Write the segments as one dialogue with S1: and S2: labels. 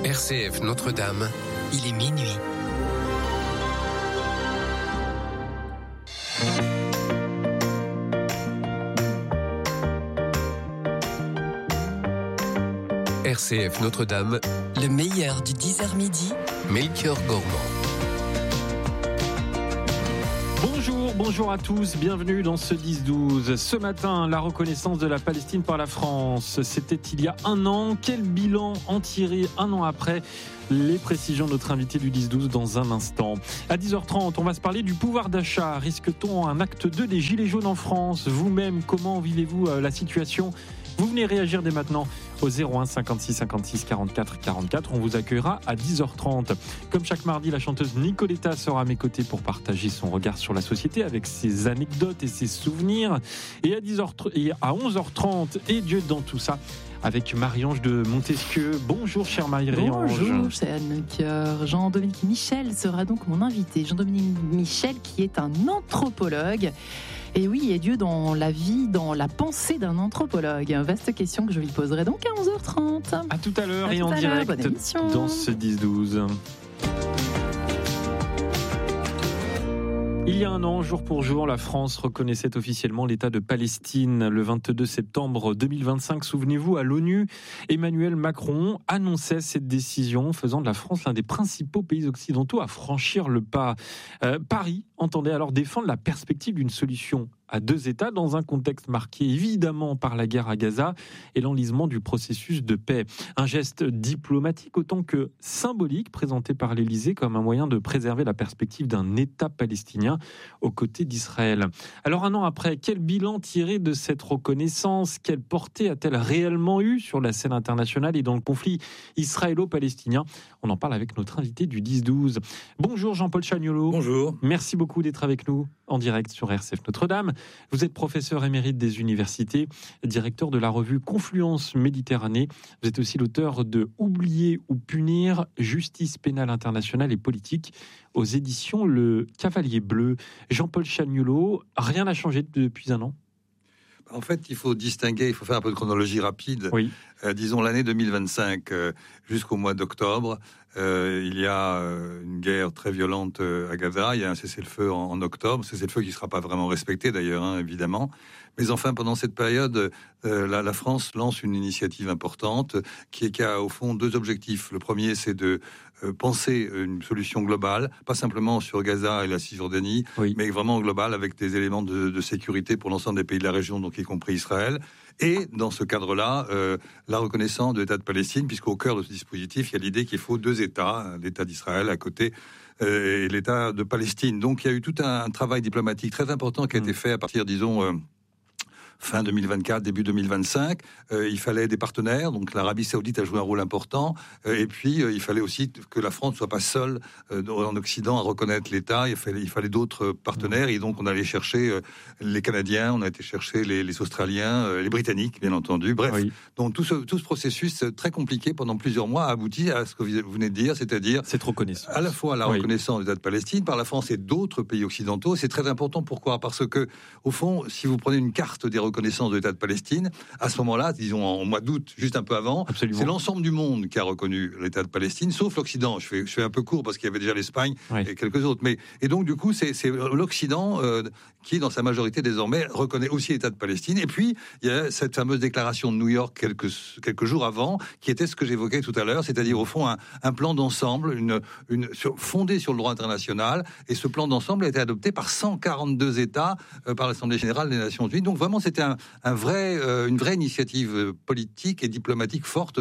S1: RCF Notre-Dame, il est minuit. RCF Notre-Dame,
S2: le meilleur du 10h midi,
S1: Melchior Gormand.
S3: Bonjour à tous, bienvenue dans ce 10-12. Ce matin, la reconnaissance de la Palestine par la France. C'était il y a un an. Quel bilan en tirer un an après ? Les précisions de notre invité du 10-12 dans un instant. À 10h30, on va se parler du pouvoir d'achat. Risque-t-on un acte 2 des Gilets jaunes en France ? Vous-même, comment vivez-vous la situation ? Vous venez réagir dès maintenant au 01 56 56 44 44. On vous accueillera à 10h30. Comme chaque mardi, la chanteuse Nicoletta sera à mes côtés pour partager son regard sur la société avec ses anecdotes et ses souvenirs. Et à 11h30, et Dieu dans tout ça, avec Marie-Ange de Montesquieu. Bonjour, chère Marie-Ange.
S4: Bonjour, cher Melchior. Jean-Dominique Michel sera donc mon invité. Jean-Dominique Michel, qui est un anthropologue. Et oui, et Dieu dans la vie, dans la pensée d'un anthropologue. Vaste question que je lui poserai donc à 11h30.
S3: À tout à l'heure et en direct dans ce 10-12. Il y a un an, jour pour jour, la France reconnaissait officiellement l'État de Palestine. Le 22 septembre 2025, souvenez-vous, à l'ONU, Emmanuel Macron annonçait cette décision, faisant de la France l'un des principaux pays occidentaux à franchir le pas. Paris entendait alors défendre la perspective d'une solution à deux États dans un contexte marqué évidemment par la guerre à Gaza et l'enlisement du processus de paix. Un geste diplomatique autant que symbolique présenté par l'Élysée comme un moyen de préserver la perspective d'un État palestinien aux côtés d'Israël. Alors un an après, quel bilan tirer de cette reconnaissance ? Quelle portée a-t-elle réellement eu sur la scène internationale et dans le conflit israélo-palestinien ? On en parle avec notre invité du 10-12. Bonjour Jean-Paul Chagnolot.
S5: Bonjour.
S3: Merci beaucoup d'être avec nous en direct sur RCF Notre-Dame. Vous êtes professeur émérite des universités, directeur de la revue Confluence Méditerranée. Vous êtes aussi l'auteur de Oublier ou punir, justice pénale internationale et politique aux éditions Le Cavalier Bleu. Jean-Paul Chagnolot, rien n'a changé depuis un an ?
S5: En fait, il faut distinguer, il faut faire un peu de chronologie rapide.
S3: Oui.
S5: Disons l'année 2025 jusqu'au mois d'octobre, il y a une guerre très violente à Gaza. Il y a un cessez-le-feu en octobre, cessez-le-feu qui ne sera pas vraiment respecté d'ailleurs, évidemment. Mais enfin, pendant cette période, la France lance une initiative importante qui a au fond deux objectifs. Le premier, c'est de penser une solution globale, pas simplement sur Gaza et la Cisjordanie, mais vraiment globale avec des éléments de sécurité pour l'ensemble des pays de la région, donc y compris Israël. Et dans ce cadre-là, la reconnaissance de l'État de Palestine, puisqu'au cœur de ce dispositif, il y a l'idée qu'il faut deux États, l'État d'Israël à côté et l'État de Palestine. Donc il y a eu tout un travail diplomatique très important qui a été fait à partir, disons, fin 2024, début 2025, il fallait des partenaires, donc l'Arabie Saoudite a joué un rôle important, et puis il fallait aussi que la France ne soit pas seule en Occident à reconnaître l'État, il fallait d'autres partenaires, et donc on allait chercher les Canadiens, on a été chercher les Australiens, les Britanniques, bien entendu, bref. Donc tout ce processus très compliqué pendant plusieurs mois a abouti à ce que vous venez de dire, c'est-à-dire
S3: cette reconnaissance.
S5: À la fois la reconnaissance de l'État de Palestine par la France et d'autres pays occidentaux. C'est très important, pourquoi ? Parce que, au fond, si vous prenez une carte des reconnaissance de l'État de Palestine, à ce moment-là, disons en mois d'août, juste un peu avant,
S3: Absolument.
S5: C'est l'ensemble du monde qui a reconnu l'État de Palestine, sauf l'Occident. Je fais un peu court parce qu'il y avait déjà l'Espagne et quelques autres. Et donc du coup, c'est l'Occident qui, dans sa majorité désormais, reconnaît aussi l'État de Palestine. Et puis, il y a cette fameuse déclaration de New York quelques jours avant, qui était ce que j'évoquais tout à l'heure, c'est-à-dire au fond un plan d'ensemble, fondé sur le droit international. Et ce plan d'ensemble a été adopté par 142 États par l'Assemblée générale des Nations Unies. Donc vraiment, c'était une vraie initiative politique et diplomatique forte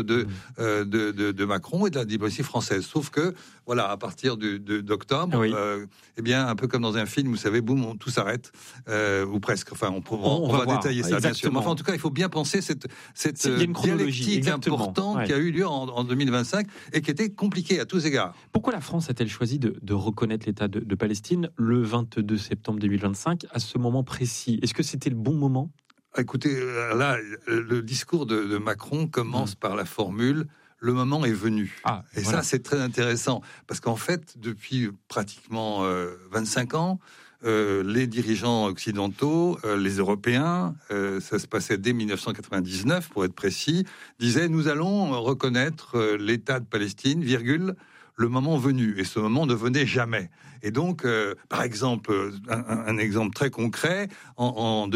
S5: de Macron et de la diplomatie française. Sauf que, voilà, à partir d'octobre, eh bien, un peu comme dans un film, vous savez, boum, tout s'arrête, ou presque. Enfin, on va détailler ça, bien sûr. Mais enfin, en tout cas, il faut bien penser cette dialectique importante qui a eu lieu en 2025 et qui était compliquée à tous égards.
S3: Pourquoi la France a-t-elle choisi de reconnaître l'État de Palestine le 22 septembre 2025 à ce moment précis ? Est-ce que c'était le bon moment ?
S5: Écoutez, là, le discours de Macron commence par la formule « le moment est venu ». Et voilà. Ça, c'est très intéressant, parce qu'en fait, depuis pratiquement 25 ans, les dirigeants occidentaux, les Européens, ça se passait dès 1999 pour être précis, disaient nous allons reconnaître l'État de Palestine, virgule, le moment venu. Et ce moment ne venait jamais. Et donc, par exemple, un exemple très concret, en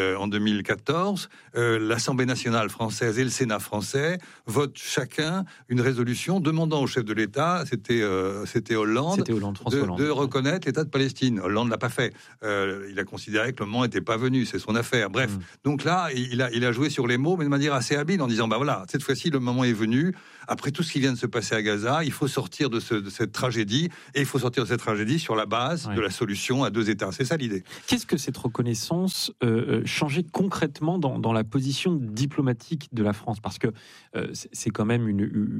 S5: 2014, l'Assemblée nationale française et le Sénat français votent chacun une résolution demandant au chef de l'État, c'était Hollande,
S3: François Hollande,
S5: de reconnaître l'État de Palestine. Hollande l'a pas fait. Il a considéré que le moment n'était pas venu, c'est son affaire. Bref, donc là, il a joué sur les mots, mais de manière assez habile, en disant, bah voilà, cette fois-ci, le moment est venu. Après tout ce qui vient de se passer à Gaza, il faut sortir de cette tragédie, et il faut sortir de cette tragédie sur la base de la solution à 2 États. C'est ça l'idée.
S3: Qu'est-ce que cette reconnaissance changeait concrètement dans la position diplomatique de la France ? Parce que c'est quand même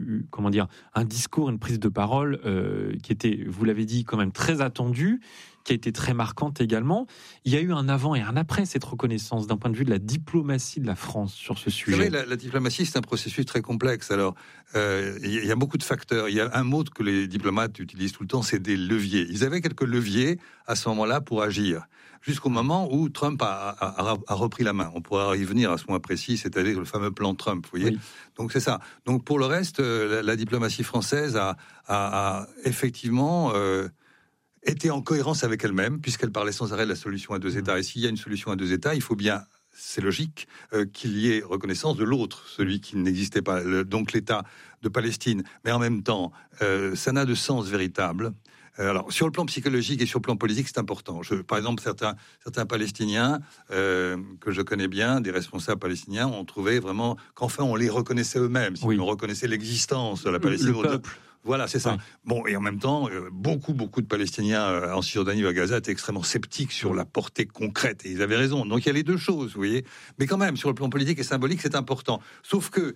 S3: un discours, une prise de parole qui était, vous l'avez dit, quand même très attendue, qui a été très marquante également. Il y a eu un avant et un après cette reconnaissance d'un point de vue de la diplomatie de la France sur ce sujet.
S5: Vous savez, la diplomatie, c'est un processus très complexe. Alors, il y a beaucoup de facteurs. Il y a un mot que les diplomates utilisent tout le temps, c'est des leviers. Ils avaient quelques leviers à ce moment-là pour agir, jusqu'au moment où Trump a repris la main. On pourra y venir à ce moment précis, c'est-à-dire le fameux plan Trump, vous voyez. Oui. Donc c'est ça. Donc pour le reste, la diplomatie française a effectivement était en cohérence avec elle-même, puisqu'elle parlait sans arrêt de la solution à 2 États. Et s'il y a une solution à 2 États, il faut bien, c'est logique, qu'il y ait reconnaissance de l'autre, celui qui n'existait pas, donc l'État de Palestine. Mais en même temps, ça n'a de sens véritable. Alors, sur le plan psychologique et sur le plan politique, c'est important. Par exemple, certains Palestiniens que je connais bien, des responsables palestiniens, ont trouvé vraiment qu'enfin on les reconnaissait eux-mêmes, si on reconnaissait l'existence de la Palestine.
S3: Le peuple.
S5: Voilà, c'est ça. Oui. Bon, et en même temps, beaucoup de Palestiniens en Cisjordanie ou à Gaza étaient extrêmement sceptiques sur la portée concrète, et ils avaient raison. Donc il y a les deux choses, vous voyez. Mais quand même, sur le plan politique et symbolique, c'est important. Sauf que,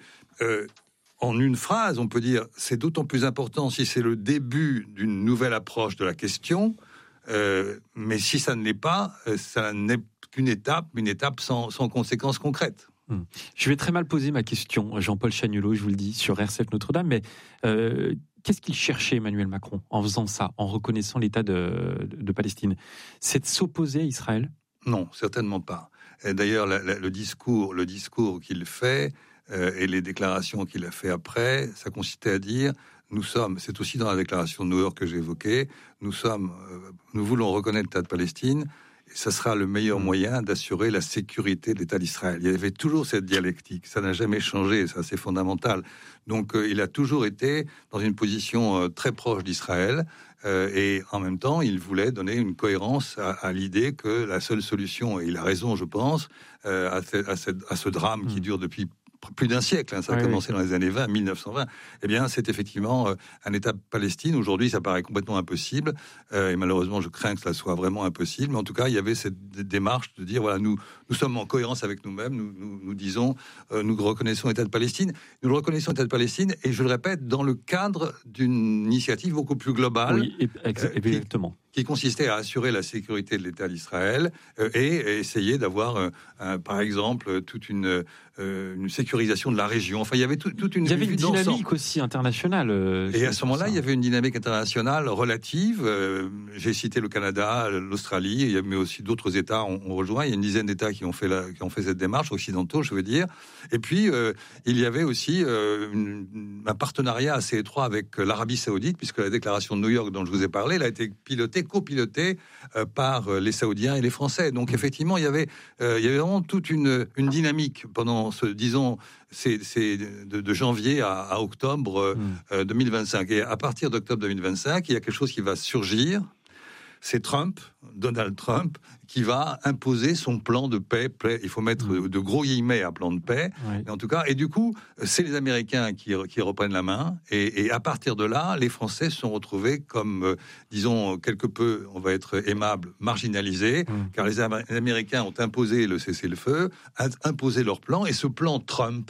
S5: en une phrase, on peut dire, c'est d'autant plus important si c'est le début d'une nouvelle approche de la question, mais si ça ne l'est pas, ça n'est qu'une étape, une étape sans conséquences concrètes.
S3: Je vais très mal poser ma question, Jean-Paul Chagnolot, je vous le dis, sur RCF Notre-Dame, mais qu'est-ce qu'il cherchait, Emmanuel Macron, en faisant ça, en reconnaissant l'État de Palestine ? C'est de s'opposer à Israël ?
S5: Non, certainement pas. Et d'ailleurs, le discours qu'il fait et les déclarations qu'il a fait après, ça consistait à dire, c'est aussi dans la déclaration de New York que j'ai évoquée, nous voulons reconnaître l'État de Palestine, et ça sera le meilleur moyen d'assurer la sécurité de l'État d'Israël. Il y avait toujours cette dialectique, ça n'a jamais changé, ça c'est fondamental. Donc il a toujours été dans une position très proche d'Israël, et en même temps il voulait donner une cohérence à l'idée que la seule solution, et il a raison je pense, à ce drame qui dure depuis plus d'un siècle, ça a commencé dans les années 1920, eh bien c'est effectivement un État Palestine. Aujourd'hui ça paraît complètement impossible, et malheureusement je crains que cela soit vraiment impossible, mais en tout cas il y avait cette démarche de dire voilà, nous sommes en cohérence avec nous-mêmes, nous disons, nous reconnaissons l'État de Palestine, nous le reconnaissons l'État de Palestine, et je le répète, dans le cadre d'une initiative beaucoup plus globale.
S3: Oui, exactement.
S5: Qui consistait à assurer la sécurité de l'État d'Israël et essayer d'avoir, par exemple, toute une sécurisation de la région. Enfin, il y avait toute une...
S3: Il y avait une dynamique aussi internationale.
S5: Et à ce moment-là, il y avait une dynamique internationale relative. J'ai cité le Canada, l'Australie, mais aussi d'autres États ont rejoint. Il y a une dizaine d'États qui ont fait cette démarche, occidentaux, je veux dire. Et puis, il y avait aussi un partenariat assez étroit avec l'Arabie Saoudite, puisque la déclaration de New York dont je vous ai parlé, elle a été copiloté par les Saoudiens et les Français. Donc effectivement, il y avait vraiment toute une dynamique pendant de janvier à octobre 2025. Et à partir d'octobre 2025, il y a quelque chose qui va surgir. C'est Donald Trump, qui va imposer son plan de paix. Il faut mettre de gros guillemets à plan de paix. Oui. En tout cas, et du coup, c'est les Américains qui reprennent la main. Et à partir de là, les Français se sont retrouvés comme, disons, quelque peu, on va être aimable, marginalisés, car les Américains ont imposé le cessez-le-feu, imposé leur plan, et ce plan Trump,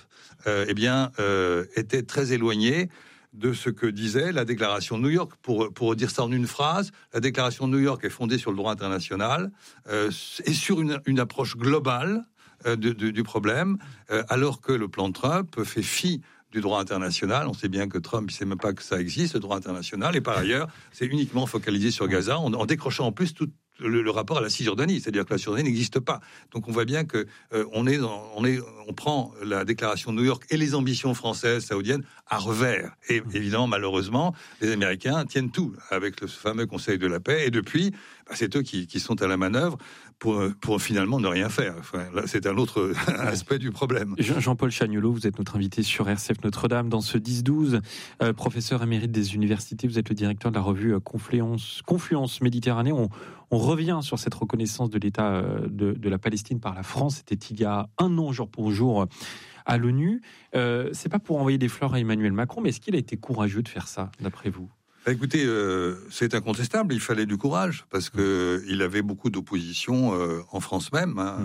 S5: était très éloigné de ce que disait la déclaration de New York. Pour dire ça en une phrase, la déclaration de New York est fondée sur le droit international et sur une approche globale du problème, alors que le plan Trump fait fi du droit international. On sait bien que Trump ne sait même pas que ça existe, le droit international, et par ailleurs, c'est uniquement focalisé sur Gaza, en décrochant en plus le rapport à la Cisjordanie, c'est-à-dire que la Cisjordanie n'existe pas. Donc on voit bien que on prend la déclaration de New York et les ambitions françaises, saoudiennes à revers. Et évidemment, malheureusement, les Américains tiennent tout avec le fameux Conseil de la paix. Et depuis, c'est eux qui sont à la manœuvre pour finalement ne rien faire. Enfin, là, c'est un autre aspect du problème.
S3: Jean-Paul Chagnolot, vous êtes notre invité sur RCF Notre-Dame dans ce 10-12. Professeur émérite des universités, vous êtes le directeur de la revue Confluence Méditerranée. On revient sur cette reconnaissance de l'État de la Palestine par la France. C'était il y a un an, jour pour jour, à l'ONU. C'est pas pour envoyer des fleurs à Emmanuel Macron, mais est-ce qu'il a été courageux de faire ça, d'après vous ?
S5: Écoutez, c'est incontestable, il fallait du courage, parce qu'il avait beaucoup d'opposition en France même.